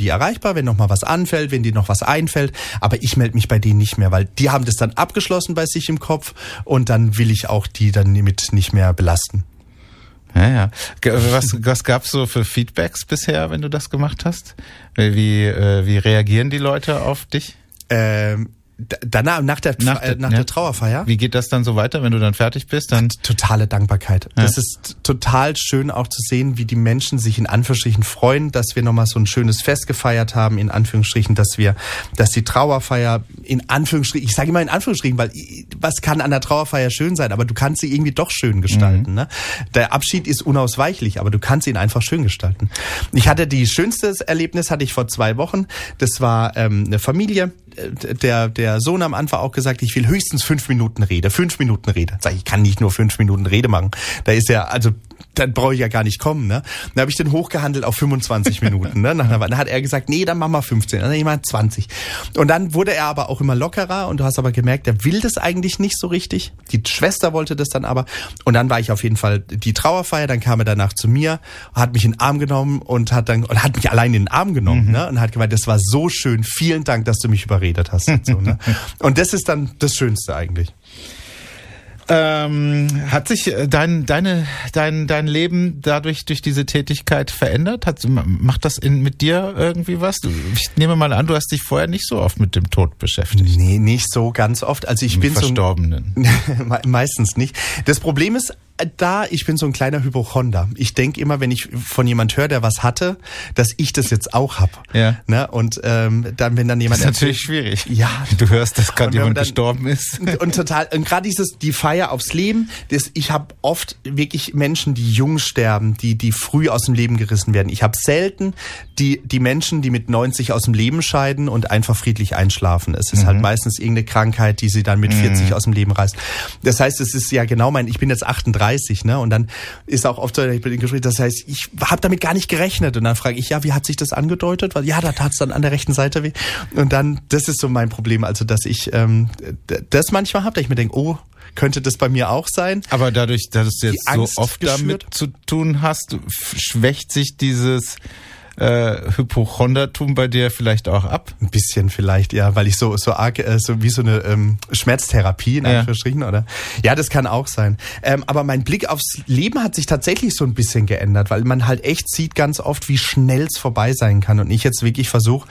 die erreichbar, wenn noch mal was anfällt, wenn dir noch was einfällt. Aber ich melde mich bei denen nicht mehr, weil die haben das dann abgeschlossen bei sich im Kopf und dann will ich auch die dann mit nicht mehr belasten. Ja. Was gab's so für Feedbacks bisher, wenn du das gemacht hast? Wie reagieren die Leute auf dich? Danach, nach der Trauerfeier. Wie geht das dann so weiter, wenn du dann fertig bist? Dann totale Dankbarkeit. Ja. Das ist total schön auch zu sehen, wie die Menschen sich in Anführungsstrichen freuen, dass wir nochmal so ein schönes Fest gefeiert haben, in Anführungsstrichen, dass die Trauerfeier in Anführungsstrichen, ich sage immer in Anführungsstrichen, weil was kann an der Trauerfeier schön sein, aber du kannst sie irgendwie doch schön gestalten. Ne? Der Abschied ist unausweichlich, aber du kannst ihn einfach schön gestalten. Die schönste Erlebnis hatte ich vor 2 Wochen. Das war eine Familie. Der Sohn am Anfang auch gesagt, ich will höchstens 5 Minuten Rede. 5 Minuten Rede. Sag ich, kann nicht nur 5 Minuten Rede machen. Dann brauche ich ja gar nicht kommen. Ne? Dann habe ich den hochgehandelt auf 25 Minuten. Ne? Dann hat er gesagt, nee, dann machen wir 15. Dann ich mal 20. Und dann wurde er aber auch immer lockerer und du hast aber gemerkt, er will das eigentlich nicht so richtig. Die Schwester wollte das dann aber. Und dann war ich auf jeden Fall die Trauerfeier. Dann kam er danach zu mir, hat mich in den Arm genommen und hat mich allein in den Arm genommen. Ne? Und hat gemeint, das war so schön. Vielen Dank, dass du mich überredet hast. Und, so, ne? Und das ist dann das Schönste eigentlich. Hat sich dein Leben dadurch durch diese Tätigkeit verändert? Macht das mit dir irgendwie was? Ich nehme mal an, du hast dich vorher nicht so oft mit dem Tod beschäftigt. Nee, nicht so ganz oft. Also ich bin Verstorbenen. Meistens nicht. Das Problem ist, ich bin so ein kleiner Hypochonder. Ich denke immer, wenn ich von jemand höre, der was hatte, dass ich das jetzt auch hab. Ja. Ne? Und dann, wenn dann jemand... Das ist natürlich schwierig. Ja. Du hörst, dass gerade jemand gestorben ist. Und gerade die Feier aufs Leben, ich habe oft wirklich Menschen, die jung sterben, die früh aus dem Leben gerissen werden. Ich habe selten die Menschen, die mit 90 aus dem Leben scheiden und einfach friedlich einschlafen. Es ist halt meistens irgendeine Krankheit, die sie dann mit 40 aus dem Leben reißt. Das heißt, es ist ja genau ich bin jetzt 38, ne? Und dann ist auch oft so, ich bin im Gespräch, das heißt, ich habe damit gar nicht gerechnet. Und dann frage ich, wie hat sich das angedeutet? Weil da tat es dann an der rechten Seite weh. Und dann, das ist so mein Problem, also dass ich das manchmal habe, dass ich mir denke, könnte das bei mir auch sein? Aber dadurch, dass du jetzt so oft damit zu tun hast, schwächt sich dieses Hypochondertum bei dir vielleicht auch ab? Ein bisschen vielleicht, ja, weil ich so arg, so wie so eine Schmerztherapie in Anführungsstrichen, oder? Ja, das kann auch sein. Aber mein Blick aufs Leben hat sich tatsächlich so ein bisschen geändert, weil man halt echt sieht ganz oft, wie schnell es vorbei sein kann. Und ich jetzt wirklich versuche,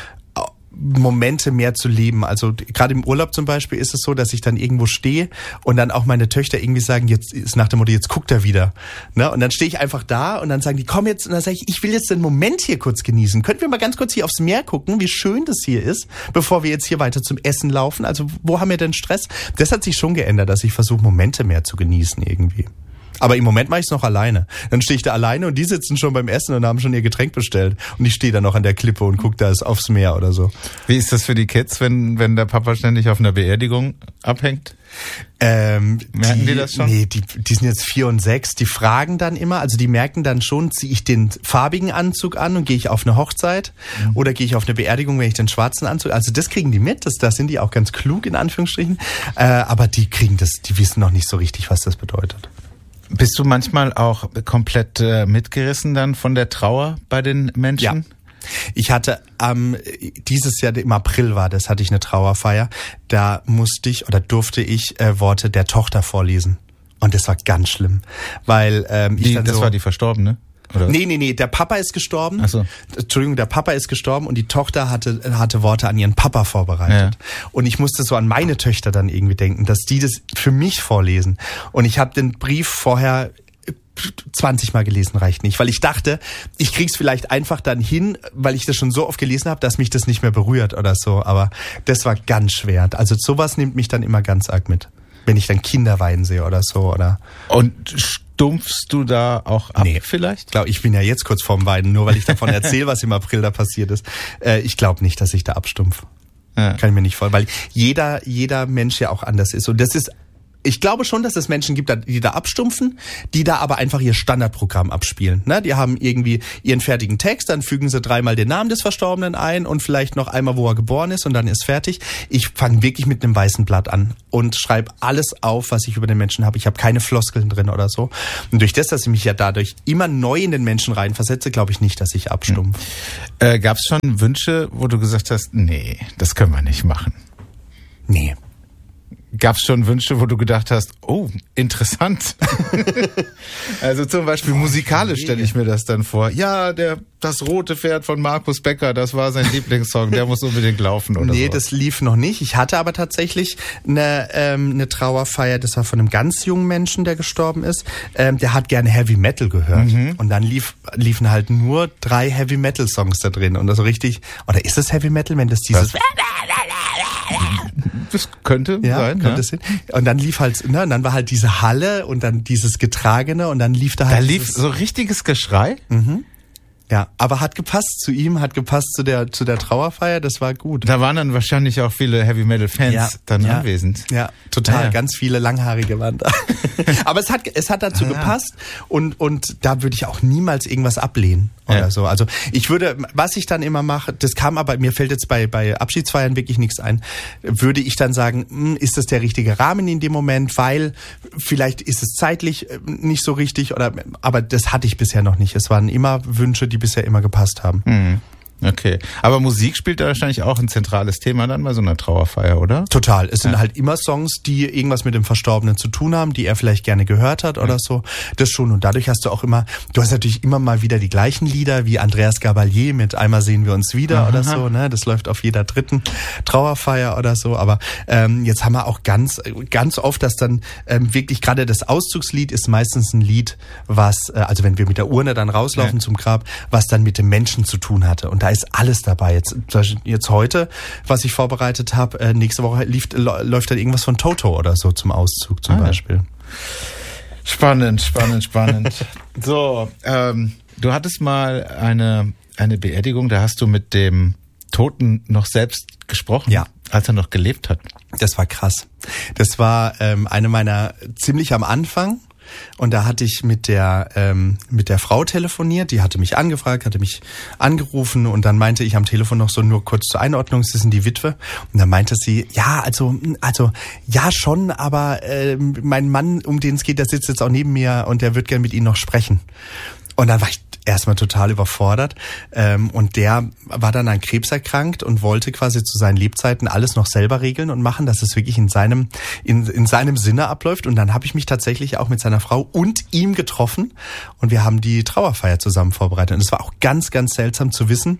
Momente mehr zu leben. Also gerade im Urlaub zum Beispiel ist es so, dass ich dann irgendwo stehe und dann auch meine Töchter irgendwie sagen, jetzt ist nach dem Motto, jetzt guckt er wieder. Ne? Und dann stehe ich einfach da und dann sagen die, komm jetzt. Und dann sage ich will jetzt den Moment hier kurz genießen. Könnten wir mal ganz kurz hier aufs Meer gucken, wie schön das hier ist, bevor wir jetzt hier weiter zum Essen laufen? Also wo haben wir denn Stress? Das hat sich schon geändert, dass ich versuche, Momente mehr zu genießen irgendwie. Aber im Moment mache ich es noch alleine. Dann stehe ich da alleine und die sitzen schon beim Essen und haben schon ihr Getränk bestellt. Und ich stehe da noch an der Klippe und gucke da aufs Meer oder so. Wie ist das für die Kids, wenn der Papa ständig auf einer Beerdigung abhängt? Merken die das schon? Nee, die sind jetzt 4 und 6. Die fragen dann immer, also die merken dann schon, ziehe ich den farbigen Anzug an und gehe ich auf eine Hochzeit oder gehe ich auf eine Beerdigung, wenn ich den schwarzen Anzug... Also das kriegen die mit, da sind die auch ganz klug in Anführungsstrichen. Aber die wissen noch nicht so richtig, was das bedeutet. Bist du manchmal auch komplett mitgerissen dann von der Trauer bei den Menschen? Ja. Ich hatte dieses Jahr, im April hatte ich eine Trauerfeier, da durfte ich Worte der Tochter vorlesen. Und das war ganz schlimm. Weil das war die Verstorbene? Oder? Nee, der Papa ist gestorben. Ach so. Entschuldigung, der Papa ist gestorben und die Tochter hatte Worte an ihren Papa vorbereitet. Ja. Und ich musste so an meine Töchter dann irgendwie denken, dass die das für mich vorlesen. Und ich habe den Brief vorher 20 Mal gelesen, reicht nicht, weil ich dachte, ich krieg's vielleicht einfach dann hin, weil ich das schon so oft gelesen habe, dass mich das nicht mehr berührt oder so. Aber das war ganz schwer. Also sowas nimmt mich dann immer ganz arg mit, wenn ich dann Kinder weinen sehe oder so. Oder. Und stumpfst du da auch ab vielleicht? Ich bin ja jetzt kurz vorm Weinen, nur weil ich davon erzähle, was im April da passiert ist. Ich glaube nicht, dass ich da abstumpf. Ja. Kann ich mir nicht vorstellen, weil jeder Mensch ja auch anders ist. Und das ist Ich glaube schon, dass es Menschen gibt, die da abstumpfen, die da aber einfach ihr Standardprogramm abspielen. Ne? Die haben irgendwie ihren fertigen Text, dann fügen sie 3-mal den Namen des Verstorbenen ein und vielleicht noch einmal, wo er geboren ist und dann ist fertig. Ich fange wirklich mit einem weißen Blatt an und schreibe alles auf, was ich über den Menschen habe. Ich habe keine Floskeln drin oder so. Und durch das, dass ich mich ja dadurch immer neu in den Menschen reinversetze, glaube ich nicht, dass ich abstumpf. Gab es schon Wünsche, wo du gesagt hast, nee, das können wir nicht machen? Nee. Gab es schon Wünsche, wo du gedacht hast, oh, interessant. Also zum Beispiel musikalisch stelle ich mir das dann vor. Ja, das rote Pferd von Markus Becker, das war sein Lieblingssong, der muss unbedingt laufen oder so. Nee, das lief noch nicht. Ich hatte aber tatsächlich eine Trauerfeier, das war von einem ganz jungen Menschen, der gestorben ist. Der hat gerne Heavy Metal gehört. Und dann liefen halt nur 3 Heavy Metal Songs da drin. Und das so richtig, oder ist das Heavy Metal, wenn das dieses... Das könnte sein. Könnte sein. Und dann lief halt, ne, und dann war halt diese Halle und dann dieses Getragene und dann lief da halt. Da lief so richtiges Geschrei? Ja, aber hat gepasst zu ihm, hat gepasst zu der Trauerfeier, das war gut. Da waren dann wahrscheinlich auch viele Heavy Metal Fans anwesend. Ja, total, ganz viele Langhaarige waren da. Aber es hat dazu gepasst und da würde ich auch niemals irgendwas ablehnen oder so. Also was ich dann immer mache, das kam aber, mir fällt jetzt bei Abschiedsfeiern wirklich nichts ein, würde ich dann sagen, ist das der richtige Rahmen in dem Moment, weil vielleicht ist es zeitlich nicht so richtig aber das hatte ich bisher noch nicht. Es waren immer Wünsche, die bisher immer gepasst haben. Okay. Aber Musik spielt da wahrscheinlich auch ein zentrales Thema dann bei so einer Trauerfeier, oder? Total. Es sind halt immer Songs, die irgendwas mit dem Verstorbenen zu tun haben, die er vielleicht gerne gehört hat oder so. Das schon. Und dadurch hast du hast natürlich immer mal wieder die gleichen Lieder wie Andreas Gabalier mit Einmal sehen wir uns wieder oder so. Ne? Das läuft auf jeder 3. Trauerfeier oder so. Aber jetzt haben wir auch ganz oft, dass dann wirklich gerade das Auszugslied ist meistens ein Lied, was, also wenn wir mit der Urne dann rauslaufen zum Grab, was dann mit dem Menschen zu tun hatte. Und da ist alles dabei. Jetzt heute, was ich vorbereitet habe, nächste Woche läuft dann irgendwas von Toto oder so zum Auszug zum Beispiel. Spannend. So, du hattest mal eine Beerdigung, da hast du mit dem Toten noch selbst gesprochen, als er noch gelebt hat. Das war krass. Das war eine meiner ziemlich am Anfang. Und da hatte ich mit der Frau telefoniert, die hatte mich angefragt, hatte mich angerufen und dann meinte ich am Telefon noch so nur kurz zur Einordnung, sie sind die Witwe. Und dann meinte sie, also ja schon, aber mein Mann, um den es geht, der sitzt jetzt auch neben mir und der wird gern mit Ihnen noch sprechen. Und dann war ich erstmal total überfordert. Und der war dann an Krebs erkrankt und wollte quasi zu seinen Lebzeiten alles noch selber regeln und machen, dass es wirklich in seinem Sinne abläuft. Und dann habe ich mich tatsächlich auch mit seiner Frau und ihm getroffen und wir haben die Trauerfeier zusammen vorbereitet. Und es war auch ganz, ganz seltsam zu wissen,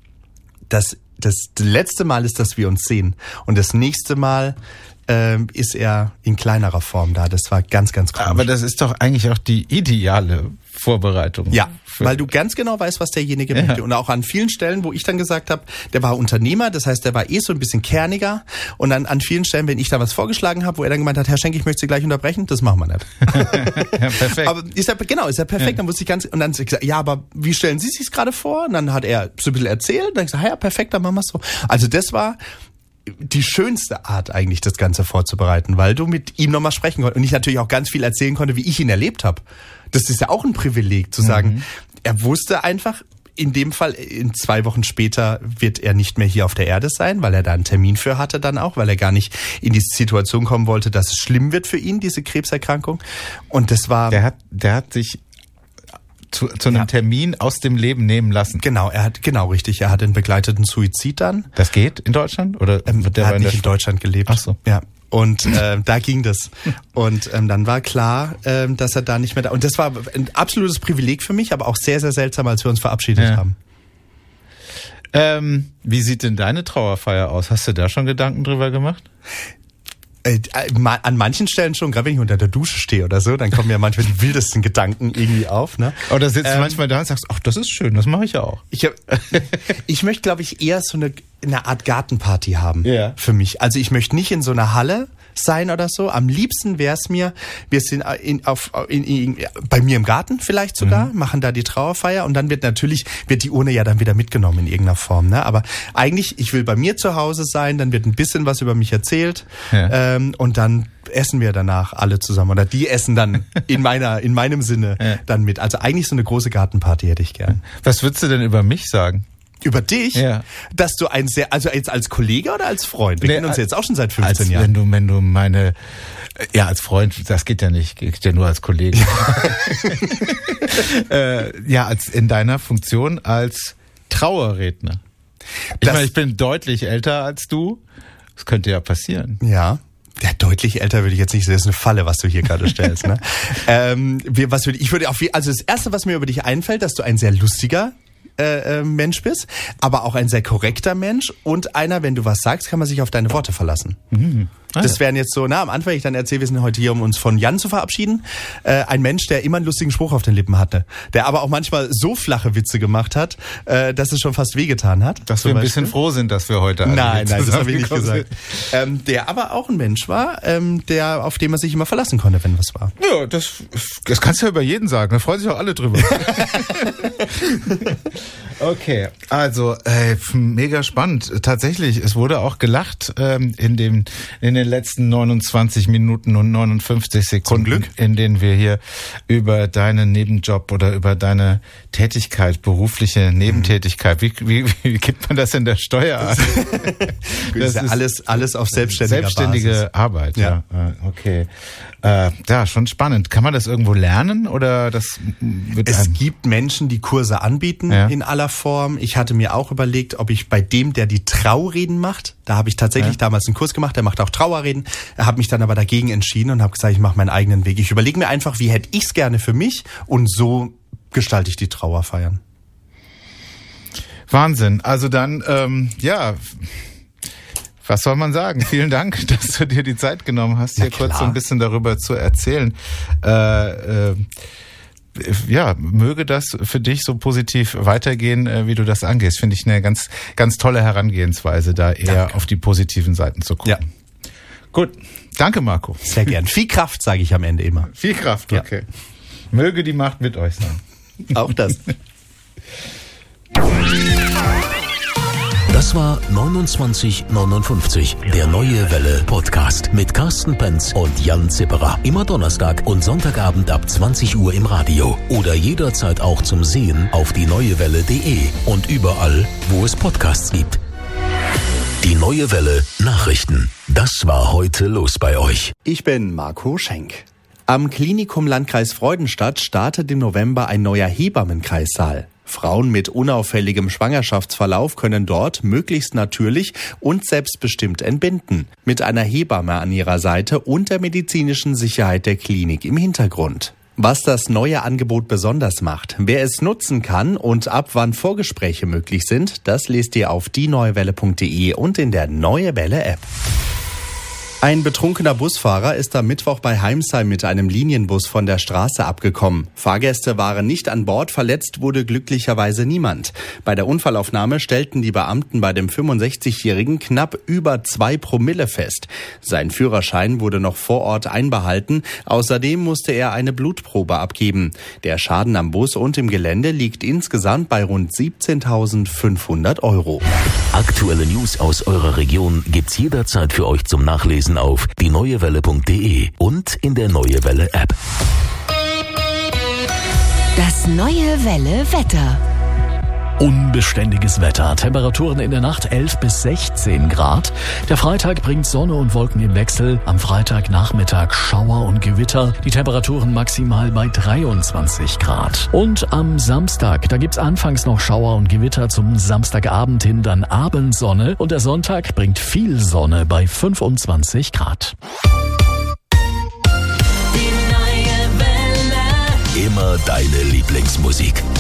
dass das letzte Mal ist, dass wir uns sehen. Und das nächste Mal ist er in kleinerer Form da. Das war ganz, ganz komisch. Aber das ist doch eigentlich auch die ideale Vorbereitung. Ja, weil du ganz genau weißt, was derjenige möchte. Und auch an vielen Stellen, wo ich dann gesagt habe, der war Unternehmer, das heißt, der war so ein bisschen kerniger. Und dann an vielen Stellen, wenn ich da was vorgeschlagen habe, wo er dann gemeint hat, Herr Schenk, ich möchte Sie gleich unterbrechen, das machen wir nicht. Ja, perfekt. Aber ist er perfekt, ja. Dann wusste ich und dann habe ich gesagt, ja, aber wie stellen Sie sich gerade vor? Und dann hat er so ein bisschen erzählt, und dann habe ich gesagt, ja, perfekt, dann machen wir es so. Also das war die schönste Art eigentlich, das Ganze vorzubereiten, weil du mit ihm nochmal sprechen konntest und ich natürlich auch ganz viel erzählen konnte, wie ich ihn erlebt habe. Das ist ja auch ein Privileg, zu sagen, er wusste einfach, in dem Fall, in 2 Wochen später wird er nicht mehr hier auf der Erde sein, weil er da einen Termin für hatte dann auch, weil er gar nicht in die Situation kommen wollte, dass es schlimm wird für ihn, diese Krebserkrankung. Und das war... Der hat sich zu einem Termin aus dem Leben nehmen lassen. Genau, richtig. Er hat einen begleiteten Suizid dann. Das geht in Deutschland? Oder er hat nicht in Deutschland gelebt. Ach so. Ja. Und da ging das. Und dann war klar, dass er da nicht mehr da... Und das war ein absolutes Privileg für mich, aber auch sehr, sehr seltsam, als wir uns verabschiedet haben. Wie sieht denn deine Trauerfeier aus? Hast du da schon Gedanken drüber gemacht? An manchen Stellen schon, gerade wenn ich unter der Dusche stehe oder so, dann kommen ja manchmal die wildesten Gedanken irgendwie auf. Ne? Oder sitzt du manchmal da und sagst, ach, das ist schön, das mache ich auch. Ich möchte, glaube ich, eher so eine Art Gartenparty haben für mich. Also ich möchte nicht in so einer Halle sein oder so. Am liebsten wäre es mir, wir sind bei mir im Garten vielleicht sogar, machen da die Trauerfeier und dann wird die Urne ja dann wieder mitgenommen in irgendeiner Form. Ne? Aber eigentlich, ich will bei mir zu Hause sein, dann wird ein bisschen was über mich erzählt und dann essen wir danach alle zusammen oder die essen dann in meinem Sinne dann mit. Also eigentlich so eine große Gartenparty hätte ich gern. Was würdest du denn über mich sagen? Über dich? Ja. Dass du also jetzt als Kollege oder als Freund? Wir kennen uns jetzt auch schon seit 15 Jahren. Wenn du meine, als Freund, das geht ja nicht, geht ja nur als Kollege. Als in deiner Funktion als Trauerredner. Ich bin deutlich älter als du. Das könnte ja passieren. Ja. Ja, deutlich älter würde ich jetzt nicht, das ist eine Falle, was du hier gerade stellst. Ne? Also das Erste, was mir über dich einfällt, dass du ein sehr lustiger Mensch bist, aber auch ein sehr korrekter Mensch und einer, wenn du was sagst, kann man sich auf deine Worte verlassen. Mhm. Das wären jetzt so, am Anfang, ich dann erzähle, wir sind heute hier, um uns von Jan zu verabschieden. Ein Mensch, der immer einen lustigen Spruch auf den Lippen hatte, der aber auch manchmal so flache Witze gemacht hat, dass es schon fast wehgetan hat. Dass wir ein bisschen froh sind, dass wir heute alle Nein, das habe ich nicht gesagt. Der aber auch ein Mensch war, auf den man sich immer verlassen konnte, wenn was war. Ja, das kannst du ja über jeden sagen, da freuen sich auch alle drüber. Okay, also mega spannend. Tatsächlich, es wurde auch gelacht in den letzten 29 Minuten und 59 Sekunden, in denen wir hier über deinen Nebenjob oder über deine Tätigkeit, berufliche Nebentätigkeit, wie gibt man das in der Steuerart? Das ist alles auf selbstständige Basis. Arbeit, ja. Okay. Schon spannend. Kann man das irgendwo lernen oder das wird Es gibt Menschen, die Kurse anbieten in aller Form. Ich hatte mir auch überlegt, ob ich bei dem, der die Traureden macht, da habe ich tatsächlich damals einen Kurs gemacht, der macht auch Trauerreden, habe mich dann aber dagegen entschieden und habe gesagt, ich mache meinen eigenen Weg. Ich überlege mir einfach, wie hätte ich es gerne für mich und so gestalte ich die Trauerfeiern. Wahnsinn. Also dann, was soll man sagen? Vielen Dank, dass du dir die Zeit genommen hast, hier kurz so ein bisschen darüber zu erzählen. Möge das für dich so positiv weitergehen, wie du das angehst. Finde ich eine ganz, ganz tolle Herangehensweise, da eher auf die positiven Seiten zu gucken. Ja. Gut, danke Marco. Sehr gern. Viel Kraft, sage ich am Ende immer. Viel Kraft, okay. Möge die Macht mit euch sein. Auch das. Das war 2959, der Neue Welle Podcast mit Carsten Penz und Jan Zipperer. Immer Donnerstag und Sonntagabend ab 20 Uhr im Radio oder jederzeit auch zum Sehen auf dieneuewelle.de und überall, wo es Podcasts gibt. Die Neue Welle Nachrichten. Das war heute los bei euch. Ich bin Marco Schenk. Am Klinikum Landkreis Freudenstadt startet im November ein neuer Hebammenkreissaal. Frauen mit unauffälligem Schwangerschaftsverlauf können dort möglichst natürlich und selbstbestimmt entbinden. Mit einer Hebamme an ihrer Seite und der medizinischen Sicherheit der Klinik im Hintergrund. Was das neue Angebot besonders macht, wer es nutzen kann und ab wann Vorgespräche möglich sind, das lest ihr auf dieneuewelle.de und in der Neue Welle App. Ein betrunkener Busfahrer ist am Mittwoch bei Heimsheim mit einem Linienbus von der Straße abgekommen. Fahrgäste waren nicht an Bord, verletzt wurde glücklicherweise niemand. Bei der Unfallaufnahme stellten die Beamten bei dem 65-Jährigen knapp über 2 Promille fest. Sein Führerschein wurde noch vor Ort einbehalten. Außerdem musste er eine Blutprobe abgeben. Der Schaden am Bus und im Gelände liegt insgesamt bei rund 17.500 €. Aktuelle News aus eurer Region gibt's jederzeit für euch zum Nachlesen auf dieneuewelle.de und in der Neue Welle App. Das Neue Welle Wetter. Unbeständiges Wetter. Temperaturen in der Nacht 11 bis 16 Grad. Der Freitag bringt Sonne und Wolken im Wechsel. Am Freitagnachmittag Schauer und Gewitter. Die Temperaturen maximal bei 23 Grad. Und am Samstag, da gibt's anfangs noch Schauer und Gewitter, zum Samstagabend hin dann Abendsonne. Und der Sonntag bringt viel Sonne bei 25 Grad. Immer deine Lieblingsmusik.